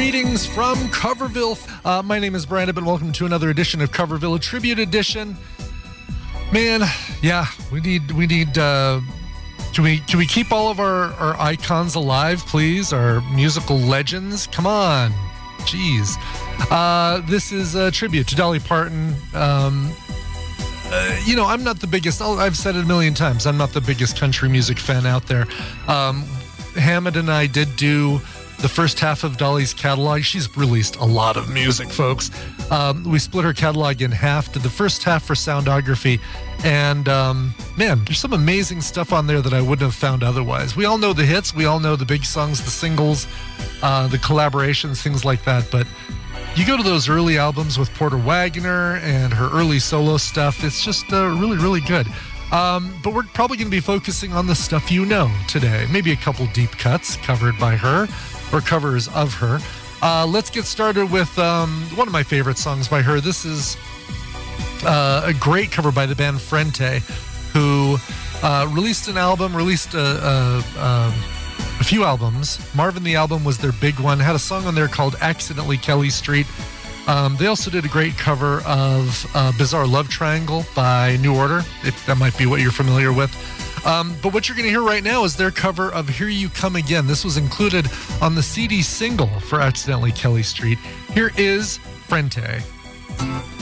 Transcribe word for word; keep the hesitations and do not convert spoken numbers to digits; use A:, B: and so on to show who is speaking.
A: Greetings from Coverville. Uh, my name is Brandon, and welcome to another edition of Coverville, a tribute edition. Man, yeah, we need we need. Uh, can we can we keep all of our, our icons alive, please? Our musical legends. Come on, jeez. Uh, this is a tribute to Dolly Parton. Um, uh, you know, I'm not the biggest. I've said it a million times. I'm not the biggest country music fan out there. Um, Hammond and I did do the first half of Dolly's catalog. She's released a lot of music, folks. Um, we split her catalog in half, did the first half for Soundography, and um, man, there's some amazing stuff on there that I wouldn't have found otherwise. We all know the hits, we all know the big songs, the singles, uh, the collaborations, things like that, but you go to those early albums with Porter Wagoner and her early solo stuff, it's just uh, really, really good. Um, but we're probably going to be focusing on the stuff you know today. Maybe a couple deep cuts covered by her, or covers of her. Uh, let's get started with um, one of my favorite songs by her. This is uh, a great cover by the band Frente, who uh, released an album, released a, a, a, a few albums. Marvin the Album was their big one, had a song on there called Accidentally Kelly Street. Um, they also did a great cover of uh, Bizarre Love Triangle by New Order, if that might be what you're familiar with. Um, but what you're going to hear right now is their cover of Here You Come Again. This was included on the C D single for Accidentally Kelly Street. Here is Frente.